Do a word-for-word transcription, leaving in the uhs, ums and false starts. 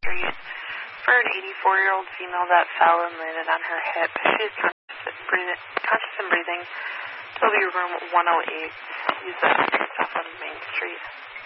Street for an eighty-four-year-old female that fell and landed on her hip. She is conscious, breathing, conscious and breathing. Toby room one oh eight. Use that off on Main Street.